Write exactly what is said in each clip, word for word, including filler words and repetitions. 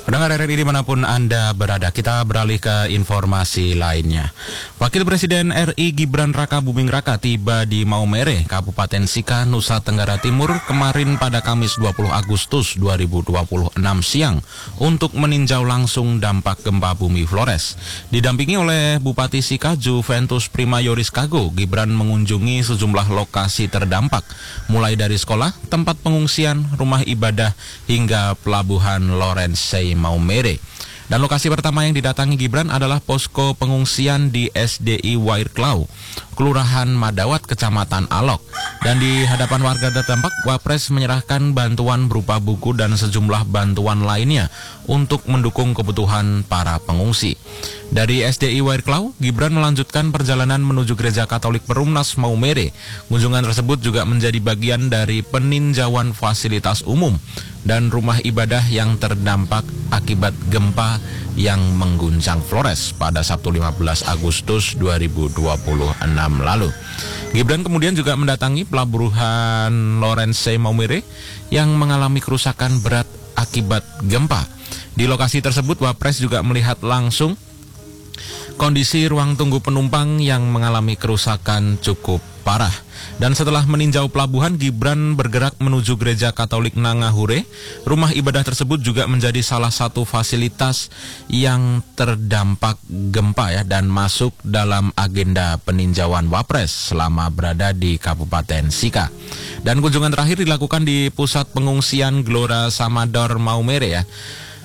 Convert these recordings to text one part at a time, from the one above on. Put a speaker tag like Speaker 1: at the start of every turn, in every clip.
Speaker 1: Pendengar R R I dimanapun Anda berada, kita beralih ke informasi lainnya. Wakil Presiden R I Gibran Raka Buming Raka tiba di Maumere, Kabupaten Sika, Nusa Tenggara Timur kemarin pada Kamis dua puluh Agustus dua ribu dua puluh enam siang untuk meninjau langsung dampak gempa bumi Flores. Didampingi oleh Bupati Sika Juventus Prima Yoris Kago, Gibran mengunjungi sejumlah lokasi terdampak, mulai dari sekolah, tempat pengungsian, rumah ibadah, hingga pelabuhan Lorenzei Maumere. Dan lokasi pertama yang didatangi Gibran adalah posko pengungsian di S D I Wairklau, Kelurahan Madawat, Kecamatan Alok. Dan di hadapan warga terdampak, Wapres menyerahkan bantuan berupa buku dan sejumlah bantuan lainnya untuk mendukung kebutuhan para pengungsi. Dari S D I Wairklau, Gibran melanjutkan perjalanan menuju Gereja Katolik Perumnas Maumere. Kunjungan tersebut juga menjadi bagian dari peninjauan fasilitas umum dan rumah ibadah yang terdampak akibat gempa yang mengguncang Flores pada Sabtu lima belas Agustus dua ribu dua puluh enam lalu. Gibran kemudian juga mendatangi pelabuhan Lorenzei Maumere yang mengalami kerusakan berat akibat gempa. Di lokasi tersebut, Wapres juga melihat langsung kondisi ruang tunggu penumpang yang mengalami kerusakan cukup parah. Dan setelah meninjau pelabuhan, Gibran bergerak menuju Gereja Katolik Nangahure. Rumah ibadah tersebut juga menjadi salah satu fasilitas yang terdampak gempa ya, dan masuk dalam agenda peninjauan Wapres selama berada di Kabupaten Sika. Dan kunjungan terakhir dilakukan di pusat pengungsian Glora Samador Maumere ya.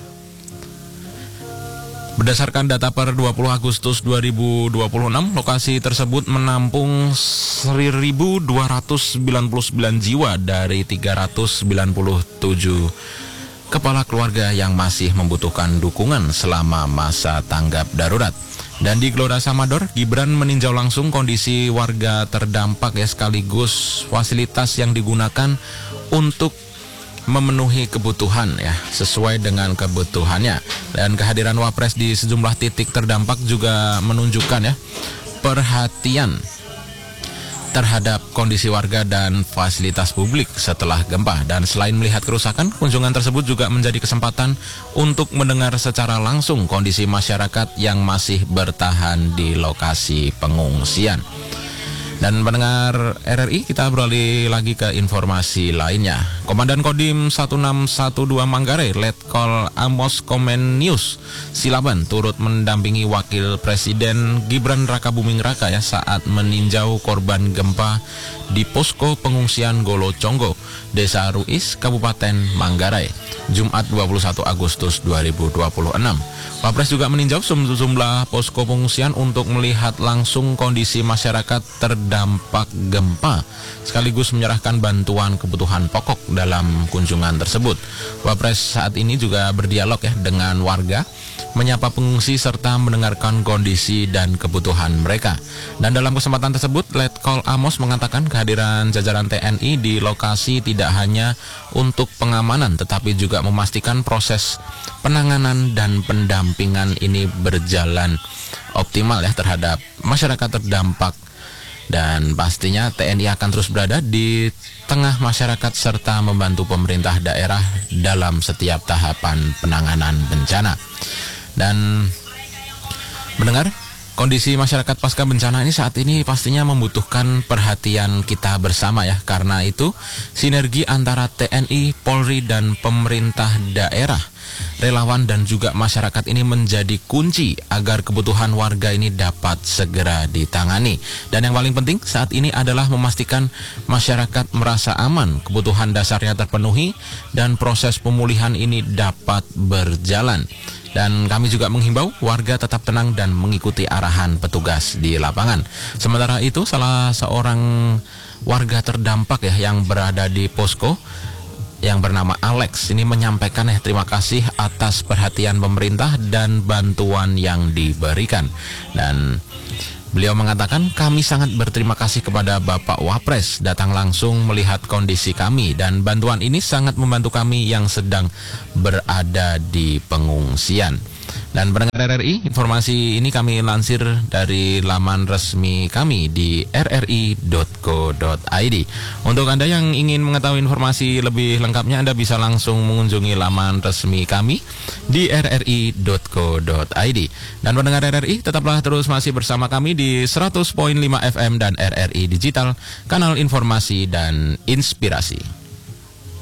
Speaker 1: Berdasarkan data per dua puluh Agustus dua ribu dua puluh enam, lokasi tersebut menampung seribu dua ratus sembilan puluh sembilan jiwa dari tiga ratus sembilan puluh tujuh kepala keluarga yang masih membutuhkan dukungan selama masa tanggap darurat. Dan di Glora Samador, Gibran meninjau langsung kondisi warga terdampak ya, sekaligus fasilitas yang digunakan untuk memenuhi kebutuhan ya, sesuai dengan kebutuhannya. Dan kehadiran Wapres di sejumlah titik terdampak juga menunjukkan ya, perhatian terhadap kondisi warga dan fasilitas publik setelah gempa. Dan selain melihat kerusakan, kunjungan tersebut juga menjadi kesempatan untuk mendengar secara langsung kondisi masyarakat yang masih bertahan di lokasi pengungsian. Dan pendengar R R I, kita beralih lagi ke informasi lainnya. Komandan Kodim satu enam satu dua Manggarai, Letkol Amos Komenius Silaban turut mendampingi Wakil Presiden Gibran Raka Buming Raka ya, saat meninjau korban gempa di posko pengungsian Golo Conggo, Desa Ruis, Kabupaten Manggarai, Jumat dua puluh satu Agustus dua ribu dua puluh enam. Wapres juga meninjau sejumlah posko pengungsian untuk melihat langsung kondisi masyarakat terdampak gempa, sekaligus menyerahkan bantuan kebutuhan pokok dalam kunjungan tersebut. Wapres saat ini juga berdialog ya dengan warga, menyapa pengungsi serta mendengarkan kondisi dan kebutuhan mereka. Dan dalam kesempatan tersebut, Letkol Amos mengatakan kehadiran jajaran T N I di lokasi tidak hanya untuk pengamanan, tetapi juga memastikan proses penanganan dan pendampingan ini berjalan optimal ya terhadap masyarakat terdampak. Dan pastinya T N I akan terus berada di tengah masyarakat serta membantu pemerintah daerah dalam setiap tahapan penanganan bencana. Dan mendengar kondisi masyarakat pasca bencana ini saat ini pastinya membutuhkan perhatian kita bersama ya. Karena itu sinergi antara T N I, Polri, dan pemerintah daerah, relawan, dan juga masyarakat ini menjadi kunci agar kebutuhan warga ini dapat segera ditangani. Dan yang paling penting saat ini adalah memastikan masyarakat merasa aman, kebutuhan dasarnya terpenuhi, dan proses pemulihan ini dapat berjalan. Dan kami juga menghimbau warga tetap tenang dan mengikuti arahan petugas di lapangan. Sementara itu, salah seorang warga terdampak ya yang berada di posko yang bernama Alex ini menyampaikan ya terima kasih atas perhatian pemerintah dan bantuan yang diberikan. Dan beliau mengatakan, kami sangat berterima kasih kepada Bapak Wapres datang langsung melihat kondisi kami, dan bantuan ini sangat membantu kami yang sedang berada di pengungsian. Dan pendengar R R I, informasi ini kami lansir dari laman resmi kami di r r i dot co dot i d. Untuk Anda yang ingin mengetahui informasi lebih lengkapnya, Anda bisa langsung mengunjungi laman resmi kami di r r i dot co dot i d. Dan pendengar R R I, tetaplah terus masih bersama kami di seratus koma lima F M dan R R I Digital, kanal informasi dan inspirasi.